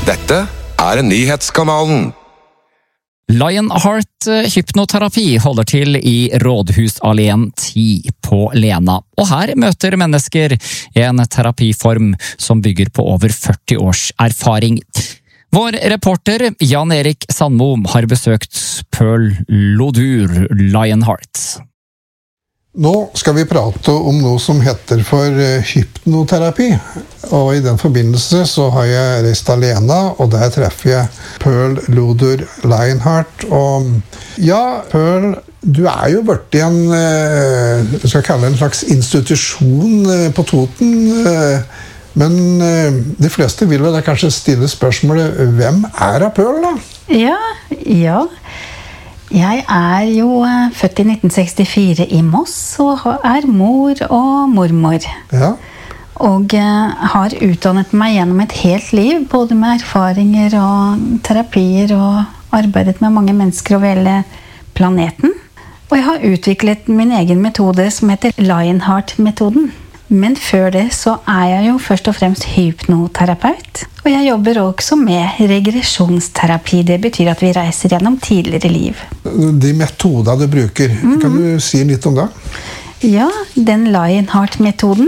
Dette nyhetskanalen. Lionheart hypnoterapi holder til i Rådhusalleen 10 på Lena. Og her møter mennesker en terapiform som bygger på over 40 års erfaring. Vår reporter Jan Erik Sandmom har besøkt Pearl Lodur Lionheart. Nå skal vi prate om noe som heter for hypnoterapi, og i den forbindelse så har jeg reist alene, og der treffer jeg Pearl Lodur Lionheart. Og ja, Pearl, du jo vært i en, jeg skal kalle det en slags institusjon på Toten, men de fleste vil vel kanskje stille spørsmålet, hvem Pearl da? Ja. Jeg jo født i 1964 i Moss, og mor og mormor. Ja. Og har utdannet meg gjennom et helt liv, både med erfaringer og terapier, og arbeidet med mange mennesker over hele planeten. Og jeg har utviklet min egen metode som heter Lionheart-metoden. Men før det så jeg jo først og fremst hypnoterapeut. Og jeg jobber også med regresjonsterapi. Det betyr at vi reiser gjennom tidligere liv. De metoder du bruker, kan du si litt om det? Ja, den Lionheart-metoden,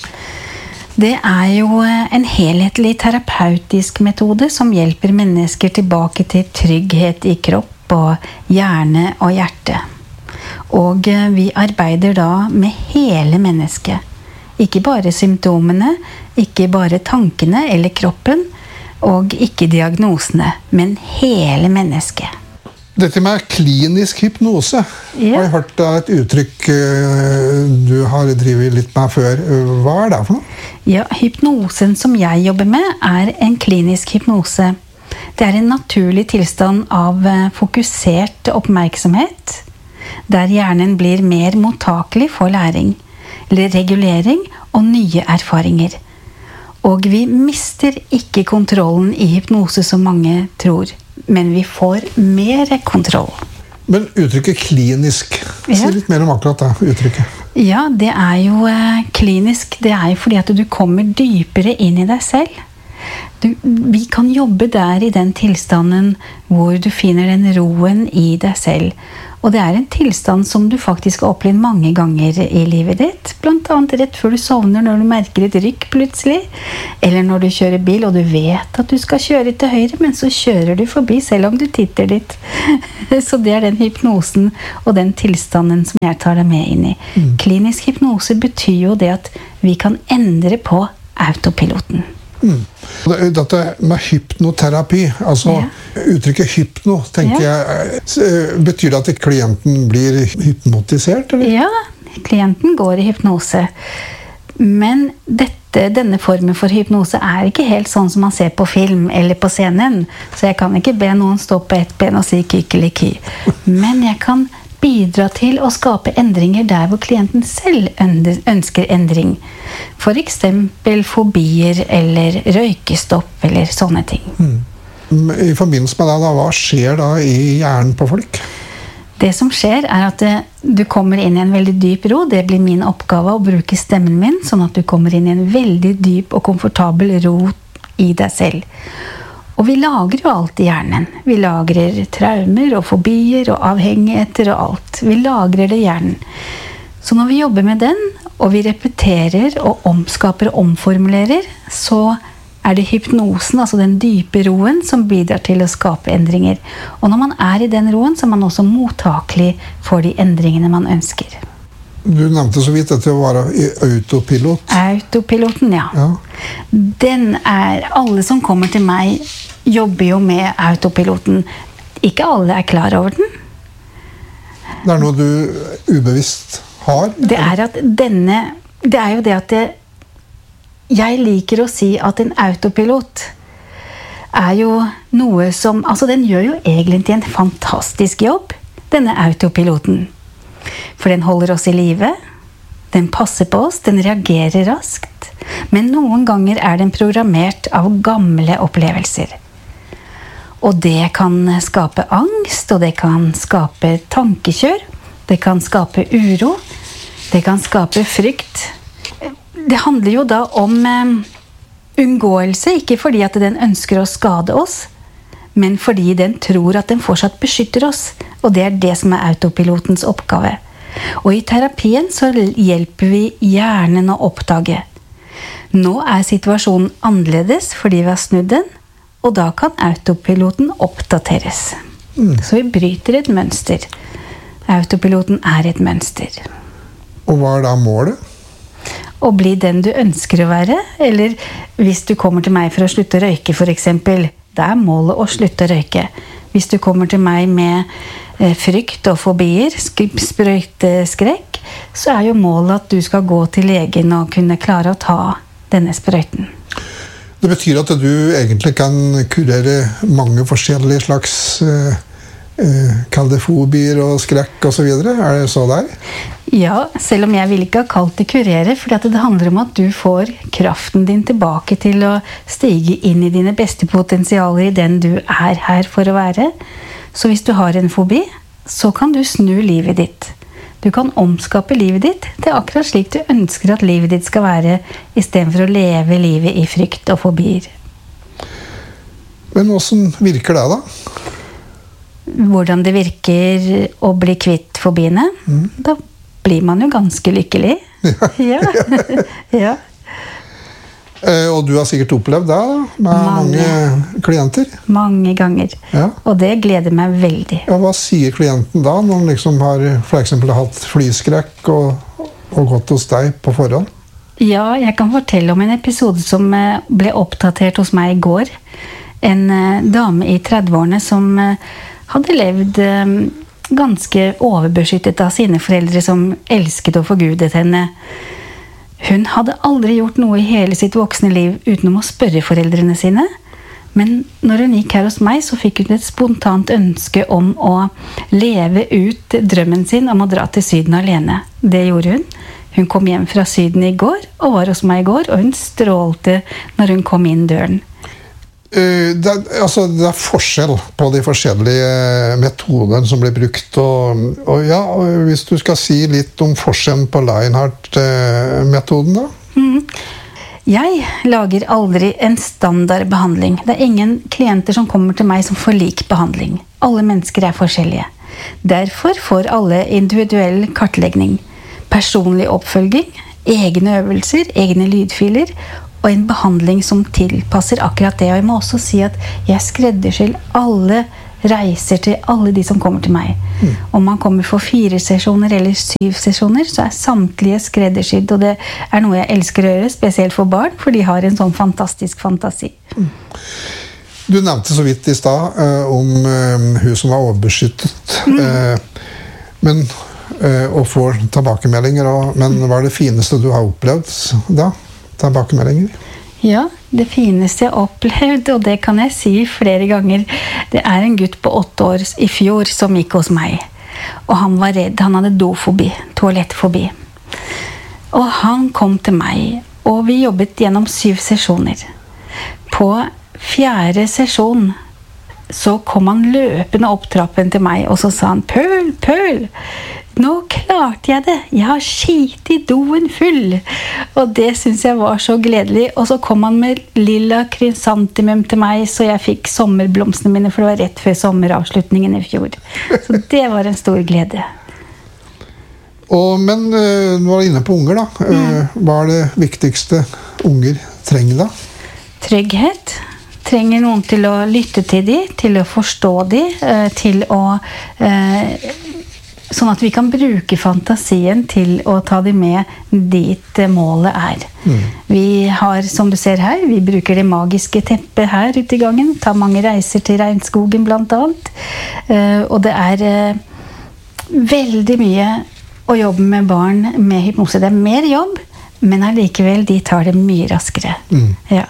det jo en helhetlig terapeutisk metode som hjelper mennesker tilbake til trygghet i kropp og hjerne og hjerte. Og vi arbeider da med hele mennesket. Ikke bare symptomene, ikke bare tankene eller kroppen, og ikke diagnosene, men hele mennesket. Dette med klinisk hypnose, har jeg hørt et uttrykk du har drivet litt med før. Hva det for noe? Ja, hypnosen som jeg jobber med en klinisk hypnose. Det en naturlig tilstand av fokusert oppmerksomhet, der hjernen blir mer mottakelig for læring, eller regulering og nye erfaringer. Og vi mister ikke kontrollen i hypnose som mange tror, men vi får mer kontroll. Men uttrykket klinisk, si litt mer om akkurat det uttrykket. Ja, det jo klinisk, det jo fordi at du kommer dypere inn i deg selv. Vi kan jobbe der i den tilstanden hvor du finner den roen i deg selv. Og det en tilstand som du faktisk har opplevd mange ganger i livet ditt. Blant annet rett før du sovner, når du merker et rykk plutselig. Eller når du kjører bil, og du vet at du skal kjøre til høyre, men så kjører du forbi selv om du titter dit. Så det den hypnosen og den tilstanden som jeg tar deg med inn i. Klinisk hypnose betyr jo det at vi kan endre på autopiloten. Dette med hypnoterapi, altså uttrykket hypno, tenker jeg, betyr det at klienten blir hypnotisert, eller? Ja, klienten går i hypnose. Men denne formen for hypnose ikke helt sånn som man ser på film eller på scenen, så jeg kan ikke be noen stå på ett ben og si kykkeliki. Men jeg kan bidra til å skape endringer der hvor klienten selv ønsker endring. For eksempel fobier eller røykestopp eller sånne ting. I forbindelse med det, hva skjer da i hjernen på folk? Det som skjer at du kommer inn i en veldig dyp ro. Det blir min oppgave å bruke stemmen min, sånn at du kommer inn i en veldig dyp og komfortabel ro i deg selv. Og vi lagrer jo alt i hjernen. Vi lagrer traumer og fobier og avhengigheter og alt. Vi lagrer det i hjernen. Så når vi jobber med den, og vi repeterer og omskaper og omformulerer, så det hypnosen, altså den dype roen, som bidrar til å skape endringer. Og når man i den roen, så man også mottakelig for de endringene man ønsker. Du nevnte så vidt at det var autopilot. Autopiloten, ja. Den alle som kommer til meg, jobber jo med autopiloten. Ikke alle klar over den. Det noe du ubevisst har? Det jo det at jeg liker å si at en autopilot jo noe som, altså den gjør jo egentlig en fantastisk jobb, denne autopiloten. For den holder oss i live, den passer på oss, den reagerer raskt, men noen ganger den programmert av gamle opplevelser. Og det kan skape angst, og det kan skape tankekjør, det kan skape uro, det kan skape frykt. Det handler jo da om unngåelse, ikke fordi at den ønsker å skade oss, men fordi den tror at den fortsatt beskytter oss, og det det som autopilotens oppgave. Og i terapien så hjelper vi hjernen å oppdage. Nå situasjonen annerledes fordi vi har snudd den, og da kan autopiloten oppdateres. Så vi bryter et mønster. Autopiloten et mønster. Og hva da målet? Å bli den du ønsker å være, eller hvis du kommer til meg for å slutte å røyke for eksempel, det målet å slutte å røyke. Hvis du kommer til meg med frykt og fobier, sprøyteskrekk, så jo målet at du skal gå til legen og kunne klare å ta denne sprøyten. Det betyr at du egentlig kan kurere mange forskjellige slags kall det fobier og skrekk og så videre. Det så der? Ja, selv om jeg vil ikke ha kalt det kurere, for det handler om at du får kraften din tilbake til å stige inn i dine beste potensialer i den du her for å være. Så hvis du har en fobi, så kan du snu livet ditt. Du kan omskape livet ditt til akkurat slik du ønsker at livet ditt skal være, i stedet for å leve livet i frykt og fobier. Men hvordan virker det da? Hvordan det virker å bli kvitt fobiene, da blir man jo ganske lykkelig. Ja. Ja. Og du har sikkert opplevd det da, med mange klienter? Mange ganger. Ja. Og det gleder meg veldig. Ja, hva sier klienten da, når han liksom har for eksempel hatt flyskrekk og gått hos deg på forhånd? Ja, jeg kan fortelle om en episode som ble oppdatert hos meg i går. En dame i 30-årene som hadde levd ganske overbeskyttet av sine foreldre som elsket og forgudet henne. Hun hadde aldri gjort noe i hele sitt voksne liv utenom å spørre foreldrene sine. Men når hun gikk her hos meg, så fikk hun et spontant ønske om å leve ut drømmen sin om å dra til Syden alene. Det gjorde hun. Hun kom hjem fra Syden i går, og var hos meg i går, og hun strålte når hun kom inn døren. Det forskjell på de forskjellige metodene som blir brukt, og hvis du skal si litt om forskjellen på Lionheart-metoden da? Jeg lager aldri en standardbehandling. Det ingen klienter som kommer til meg som får lik behandling. Alle mennesker forskjellige. Derfor får alle individuell kartlegging, personlig oppfølging, egne øvelser, egne lydfiler, og en behandling som tilpasser akkurat det. Og jeg må også si at jeg skreddersyr alle reiser til alle de som kommer til meg. Om man kommer for 4 sesjoner eller 7 sesjoner, så samtlige skreddersydd, og det noe jeg elsker å gjøre, spesielt for barn, for de har en sånn fantastisk fantasi. Du nevnte så vidt i sted om hun som var overbeskyttet, men og får tilbakemeldinger, men hva det fineste du har opplevd da? Tilbakemeldinger? Ja, det fineste jeg har opplevd, og det kan jeg si flere ganger, det en gutt på 8 år i fjor som gikk hos meg. Og han var redd, han hadde dofobi, toalettfobi. Og han kom til meg, og vi jobbet gjennom 7 sesjoner. På 4. sesjon så kom han løpende opp trappen til meg, og så sa han, Pøl, nå klarte jeg det. Jeg har skit i doen full. Og det synes jeg var så gledelig. Og så kom han med lilla krysantemum til meg, så jeg fikk sommerblomstene mine, for det var rett før sommeravslutningen i fjor. Så det var en stor glede. Men nå var du inne på unger da. Hva det viktigste unger trenger da? Trygghet. Trenger noen til å lytte til de, til å forstå de, til å... sånn at vi kan bruke fantasien til å ta de med dit målet Vi har, som du ser her, vi bruker det magiske teppet her ute i gangen, tar mange reiser til regnskogen blant annet, og det veldig mye å jobbe med barn med hypnose. Det mer jobb, men allikevel de tar det mye raskere. Ja.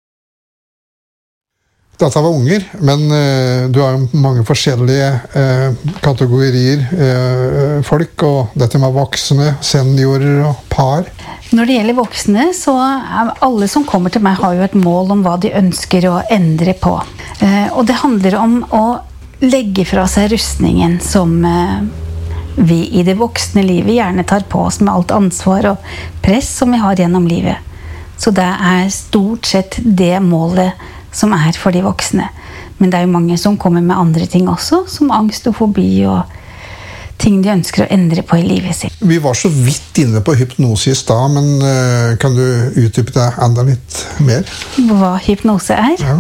Dette var unger, men du har mange forskjellige kategorier folk, og dette med voksne, seniorer og par. Når det gjelder voksne, så alle som kommer til meg har jo et mål om hva de ønsker å endre på. Og det handler om å legge fra seg rustningen som vi i det voksne livet gjerne tar på oss med alt ansvar og press som vi har gjennom livet. Så det stort sett det målet som for de voksne. Men det jo mange som kommer med andre ting også, som angst og fobi og ting de ønsker å endre på i livet sitt. Vi var så vidt inne på hypnose i sted, men kan du utdype det enda litt mer? Hva hypnose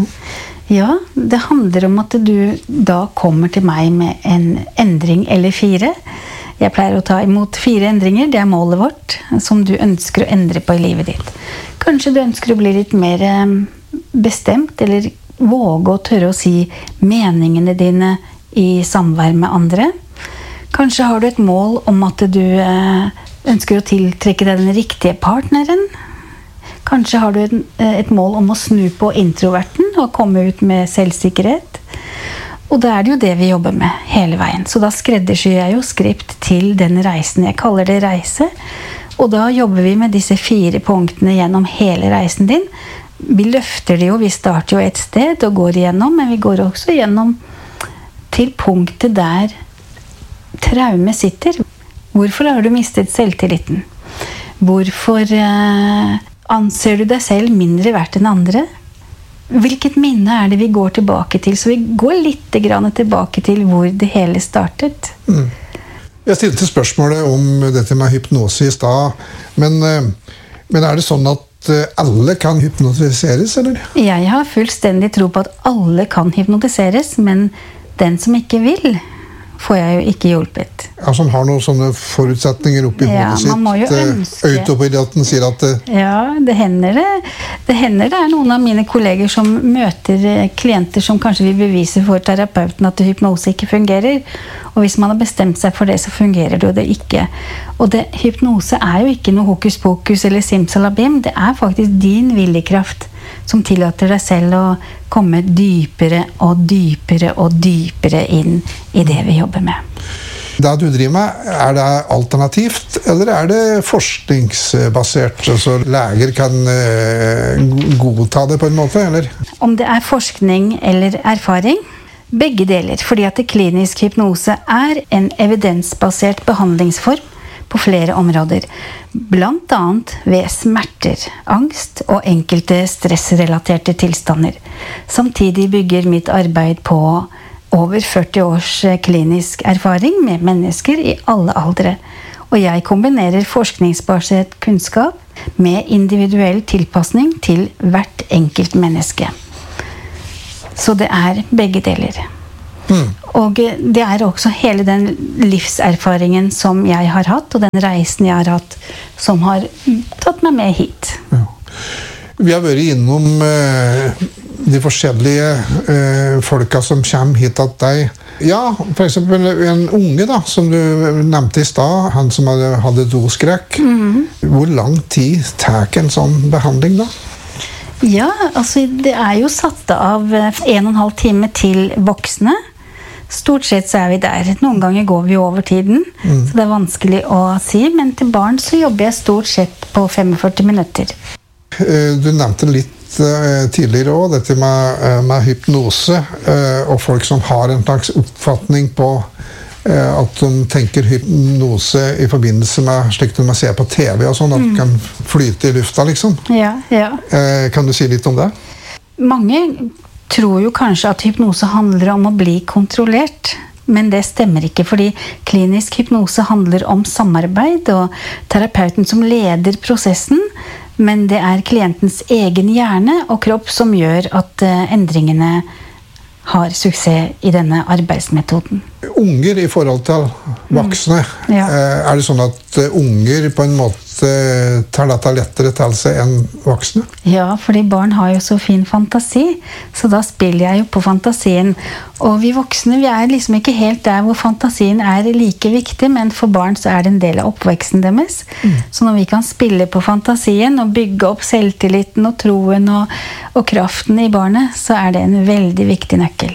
Ja, det handler om at du da kommer til meg med en endring eller 4. Jeg pleier å ta imot 4 endringer, det målet vårt, som du ønsker å endre på i livet ditt. Kanskje du ønsker å bli litt mer bestemt, eller våge å tørre å si meningene dine i samvær med andre. Kanskje har du et mål om at du ønsker å tiltrekke deg den riktige partneren. Kanskje har du et mål om å snu på introverten og komme ut med selvsikkerhet. Og da det jo det vi jobber med hele veien. Så da skreddersyr jeg jo skript til den reisen. Jeg kaller det reise. Og da jobber vi med disse 4 punktene gjennom hele reisen din. Vi løfter det jo, vi starter jo et sted og går igjennom, men vi går også igjennom til punktet der traume sitter. Hvorfor har du mistet selvtilliten? Hvorfor anser du deg selv mindre verdt enn andre? Hvilket minne det vi går tilbake til? Så vi går litt grann tilbake til hvor det hele startet. Jeg stilte spørsmålet om dette med hypnose i sted, men det sånn at alle kan hypnotiseres, eller? Jeg har fullstendig tro på at alle kan hypnotiseres, men den som ikke vil, får jeg jo ikke hjulpet. Altså han har noen sånne forutsetninger oppi hodet sitt. Man må jo ønske. Autopiloten sier at Ja, det hender det noen av mine kolleger som møter klienter som kanskje vil bevise for terapeuten at hypnose ikke fungerer. Og hvis man har bestemt seg for det, så fungerer det jo det ikke. Og hypnose jo ikke noe hokus pokus eller simsalabim. Det faktisk din viljekraft som tillater deg selv å komme dypere og dypere og dypere inn i det vi jobber med. Det du driver med, det alternativt, eller det forskningsbasert? Så leger kan godta det på en måte, eller? Om det forskning eller erfaring? Begge deler, fordi at klinisk hypnose en evidensbasert behandlingsform på flere områder, blant annet ved smerter, angst og enkelte stressrelaterte tilstander. Samtidig bygger mitt arbeid på over 40 års klinisk erfaring med mennesker i alle aldre. Og jeg kombinerer forskningsbasert kunnskap med individuell tilpasning til hvert enkelt menneske. Så det begge deler. Og det også hele den livserfaringen som jeg har hatt, og den reisen jeg har hatt, som har tatt meg med hit. Ja. Vi har vært innom de forskjellige folka som kommer hit til deg. Ja, for eksempel en unge da, som du nevnte i sted, han som hadde doskrekk. Hvor lang tid tar en sånn behandling da? Ja, altså det jo satt av 1,5 time til voksne. Stort sett så vi der. Noen ganger går vi over tiden, så det vanskelig å si, men til barn så jobber jeg stort sett på 45 minutter. Du nevnte litt tidligere også, dette med hypnose, og folk som har en slags oppfatning på at de tenker hypnose i forbindelse med slik de ser på TV og sånn, at de kan flyte i lufta liksom. Ja. Kan du si litt om det? Mange tror jo kanskje at hypnose handler om å bli kontrollert, men det stemmer ikke, fordi klinisk hypnose handler om samarbeid og terapeuten som leder prosessen, men det klientens egen hjerne og kropp som gjør at endringene har suksess i denne arbeidsmetoden. Unger i forhold til voksne, det sånn at unger på en måte tar dette lettere til seg enn voksne? Ja, fordi barn har jo så fin fantasi, så da spiller jeg jo på fantasien. Og vi voksne, vi liksom ikke helt der hvor fantasien like viktig, men for barn så det en del av oppveksten deres. Så når vi kan spille på fantasien og bygge opp selvtilliten og troen og kraften i barnet, så det en veldig viktig nøkkel.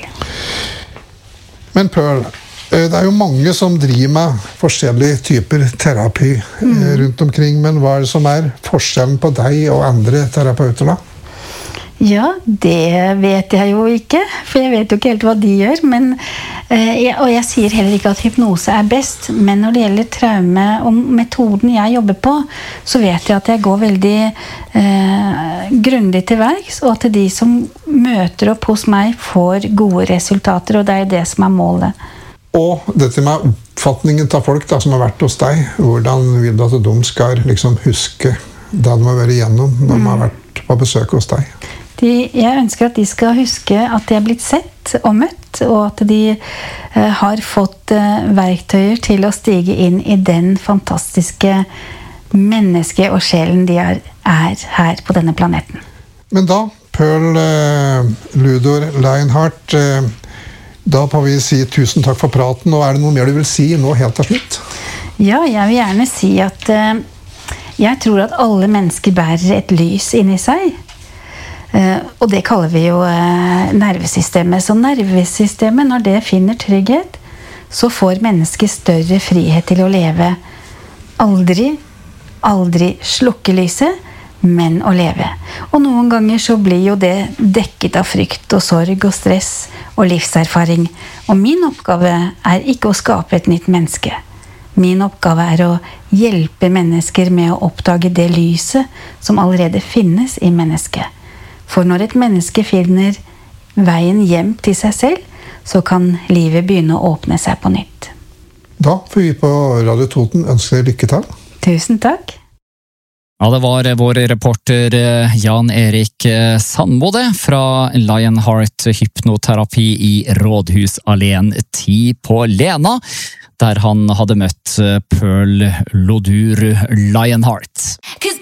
Men Pearl, det jo mange som driver med forskjellige typer terapi rundt omkring, men hva det som forskjellen på deg og andre terapeuter da? Ja, det vet jeg jo ikke, for jeg vet jo ikke helt hva de gjør, men, og jeg sier heller ikke at hypnose er best, men når det gjelder traume og metoden jeg jobber på, så vet jeg at jeg går veldig grundig til verks, og at de som møter opp hos meg får gode resultater, og det er det som er målet. Og dette med oppfatningen av folk da, som har vært hos deg, hvordan vil du at de skal liksom huske det de har vært igjennom når de har vært på besøk hos deg? Jeg ønsker at de skal huske at de er blitt sett og møtt, og at de har fått verktøyer til å stige inn i den fantastiske mennesket og sjelen de er her på denne planeten. Men da, Pearl Ludor Lionheart, da må vi si tusen takk for praten, og er det noe mer du vil si nå helt til slutt? Ja, jeg vil gjerne si at jeg tror at alle mennesker bærer et lys inni seg. Og det kaller vi jo nervesystemet. Så nervesystemet, når det finner trygghet, så får mennesket større frihet til å leve. Aldri slukke lyset, men å leve. Og noen ganger så blir jo det dekket av frykt og sorg og stress og livserfaring. Og min oppgave er ikke å skape et nytt menneske. Min oppgave er å hjelpe mennesker med å oppdage det lyset som allerede finnes i mennesket. For når et menneske finner veien hjem til seg selv, så kan livet begynne å åpne seg på nytt. Da får vi på Radio Toten ønske deg lykke til. Tusen takk. Ja, det var vår reporter Jan Erik Sandbode fra Lionheart hypnoterapi i Rådhusalleen 10 på Lena, der han hadde møtt Pearl Ludor Lionheart.